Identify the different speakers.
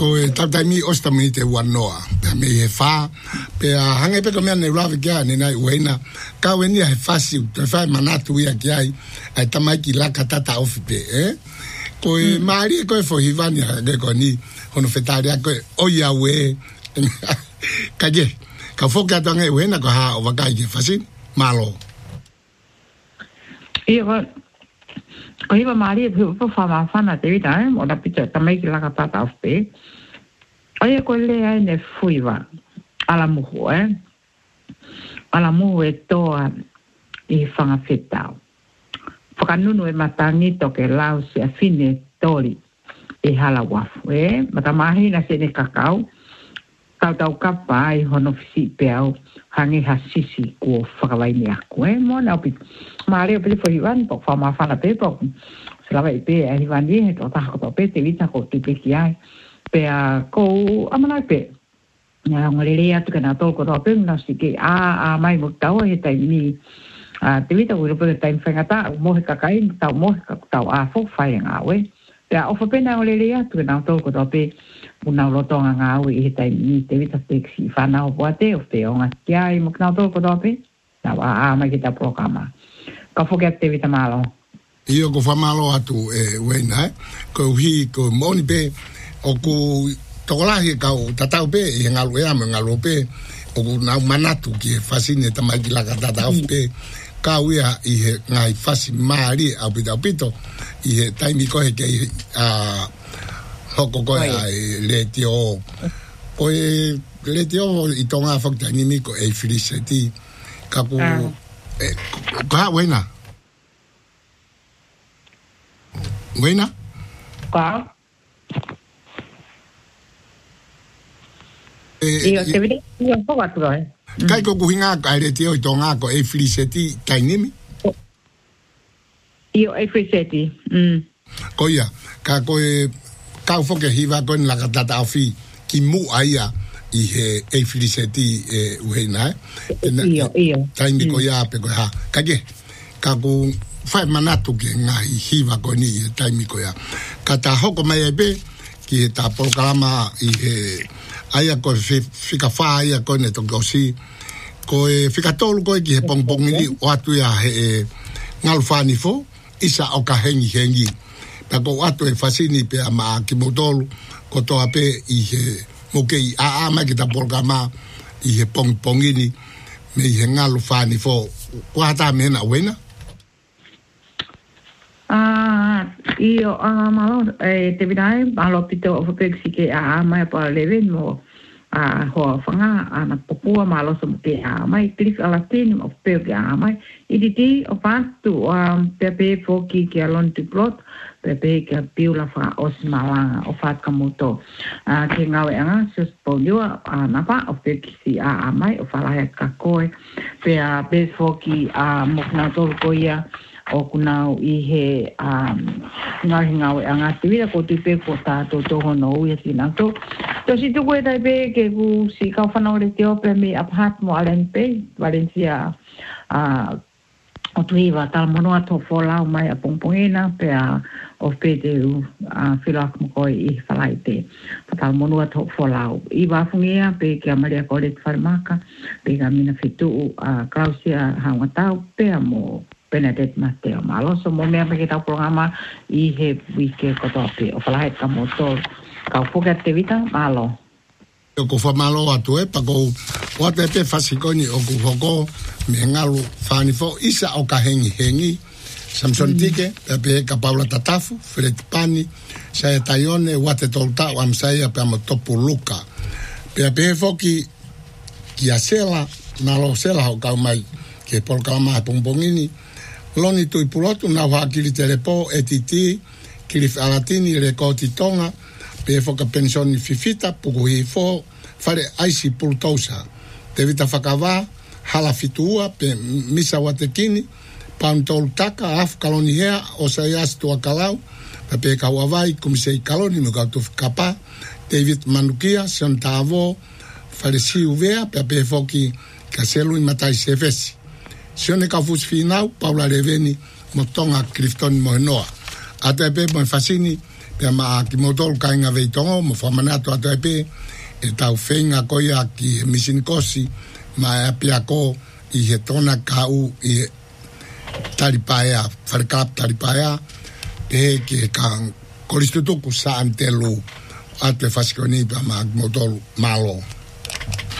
Speaker 1: ko e tautami ostami te wanoa pe me he fa pe hange pe ko me ne lave kia ni nai wena ka weni he fasi te fa manatu ia kia ai tamai ki la katata ofi pe ko e mari ko e fo hivani ge ko ni hono fetaria ko o ia we ka je ka fo ka tange wena ko ha o vakai ki fasi malo
Speaker 2: ko iba mari po fa fana te vita o da pizza tamai ki la katata ofi ai ko le ai ne fuiva ala muhu toa i fanga fetao whakanunu e matangi toke lau se a fine tori e hala wafu matamahi na se ne kakao tau kapa ai hono fisi peau hangi hasisi ko whakawaini aku mona opi maare opi fuivan po whama whana pepo selawa ipe e hivani he to taha koto pe te vita ko tipe ki ai pea ko amana pe nga ngorele atu kana tolko to pe na sike a mai mo tau he tai ni te vita ko pe tai fengata mo he kakai tau mo tau a fo fai nga we pea o pe na ngorele atu kana tolko to pe una lotonga nga we he tai ni te vita taxi fana o boate o pe o nga kia mo kana tolko to pe na a mai kita programa ka fo ke te vita malo
Speaker 1: io ko fa malo atu wena ko hi ko moni pe o ku tokolahi kau tatau pe i ngalu ea me ngalu pe o ku nau manatu ki fasine tamaki la katata pe kau ia i he ngai fasi maari au pito i he taimi kohe ke hoko koe ai le tio koe le tio i tonga fokta nimi ko e filiseti kaku koha wena
Speaker 2: koha io te vedi un po' quattro
Speaker 1: kai ko kuhinga ka re tio i tonga ko e filiseti tainimi
Speaker 2: io e filiseti
Speaker 1: ko ia ka ko e ka fo ke hiva ko la katata ofi ki mu aia i he e filiseti uhena
Speaker 2: io
Speaker 1: taimi ko ia pe ko ha ka ge ka ku fai manatu ke ngai hiva ko ni taimi ko ia ka ta hoko mai be ki ta programa i he aia ko fika fa aia ko ne to gosi ko e fika tolu ko ki he pong ni o atu ya he ngalfani fo isa o ka hengi ta ko atu e fasini pe ama ki motolu ko to ape i he mo ke a ma ki ta programa i he pongini me he ngalfani fo ko ata mena wena
Speaker 2: io malo te vidai malo pito o pexi ke mai pa leven mo ho fanga ana popua malo so ke mai click ala tin of pe ke mai iditi o patu pepe foki ke alon tu plot pepe ke piula fa osmala o fat kamoto ke ngawe anga suspondio na pa o pexi mai o fala ka koe pe foki mo na tol koia o kunau i he ngawe anga tira ko tipe ko ta to hono ia sinato to si tu koe dai pe ke ku si ka fana o te ope me aphat mo alen pe Valencia o tuiva tal mono ato fola mai a pongpongena pe o pe te filak mo ko i falaite tal mono ato fola i va fungia pe ke Maria Colet Farmaka pe gamina fitu Claudia Hangatau pe mo Benedette Mateo malo so mo mea kita programa i he wike ko tope o fala ka motor ka fuga te vita malo
Speaker 1: ko fa malo atu pa ko o te pe fasikoni o ku hoko me ngalu fani fo isa o ka hengi Samson Tike pe ka Paula Tatafu Fred Pani sa taione wate tolta am sai pe am topu luka pe foki ki asela na lo sela o ka mai ke programa pompongini loni tu ipulotu na wakili telepo etiti kilif alatini rekoti tonga pe foka pensioni fifita puku hifo fare aisi pultosa te vita fakava hala fitua pe misa watekini pantol taka af kaloni hea o sayas tua kalau pe kawavai kumisei kaloni mga tu kapa David Manukia Santavo fare si uvea pe foki kaselu imatai sefesi sione ka fus finau Paula Reveni mo tonga Clifton mo noa ata pe mo fasini Pea maa ki motolu kainga veitongo, mo whamanato ato e pe, e tau whenga koia ki misinikosi, ma e pia ko i he tona kau i taripaea, wharekalap taripaea, pe ki ka koristutuku sa antelu ato e whasikoni pa maa ki motolu malo.